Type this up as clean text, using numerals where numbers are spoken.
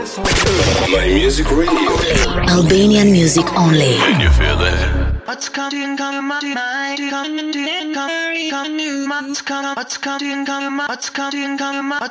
My Music Radio. Albanian music only. Can you feel that? What's coming, coming, my mind, coming, coming, coming, what's coming, what's coming, coming, what's coming, coming,